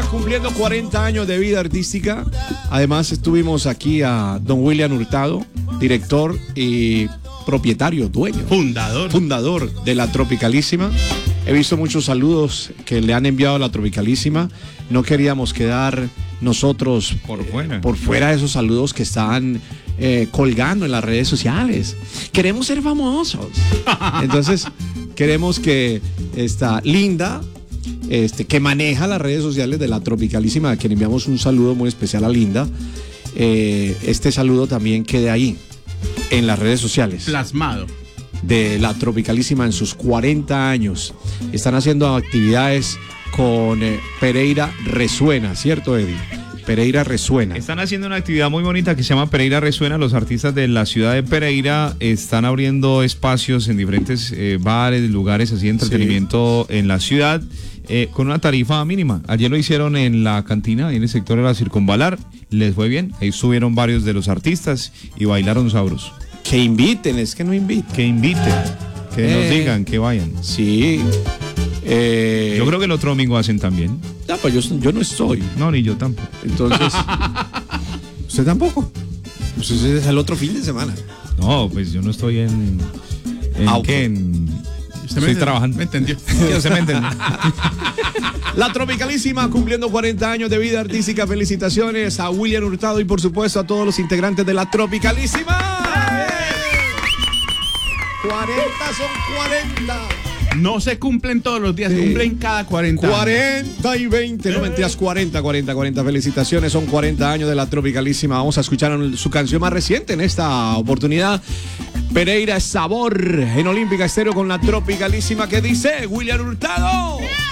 cumpliendo 40 años de vida artística. Además estuvimos aquí a don William Hurtado, director y propietario, dueño, fundador de La Tropicalísima. He visto muchos saludos que le han enviado a La Tropicalísima. No queríamos quedar nosotros por fuera de esos saludos que están colgando en las redes sociales. Queremos ser famosos. Entonces, queremos que esta Linda, que maneja las redes sociales de La Tropicalísima, a quien enviamos un saludo muy especial a Linda, este saludo también quede ahí, en las redes sociales. Plasmado. De La Tropicalísima en sus 40 años. Están haciendo actividades con Pereira Resuena, ¿cierto, Eddie? Pereira Resuena. Están haciendo una actividad muy bonita que se llama Pereira Resuena. Los artistas de la ciudad de Pereira están abriendo espacios en diferentes bares, lugares así de entretenimiento en la ciudad con una tarifa mínima. Ayer lo hicieron en la cantina, en el sector de la Circunvalar. Les fue bien. Ahí subieron varios de los artistas y bailaron sabroso. Que inviten, es que no inviten. Que inviten, que nos digan, que vayan. Sí. Yo creo que el otro domingo hacen también. No, pues yo no estoy. No, ni yo tampoco. Entonces, ¿usted tampoco? Pues ese es el otro fin de semana. No, pues yo no estoy en ¿qué? Estoy trabajando. Me entendió. Usted me entendió. La Tropicalísima cumpliendo 40 años de vida artística. Felicitaciones a William Hurtado y por supuesto a todos los integrantes de La Tropicalísima. 40 son 40. No se cumplen todos los días, se cumplen cada 40 40 y 20, no mentiras, 40. Felicitaciones, son 40 años de La Tropicalísima. Vamos a escuchar su canción más reciente en esta oportunidad. Pereira es Sabor en Olímpica Estéreo con La Tropicalísima, que dice William Hurtado.